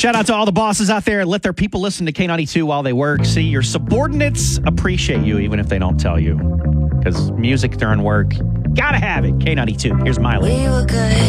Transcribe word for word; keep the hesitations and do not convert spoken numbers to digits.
Shout out to all the bosses out there. Let their people listen to K ninety-two while they work. See, your subordinates appreciate you even if they don't tell you. Because music during work, gotta have it. K ninety-two. Here's Miley. We were good.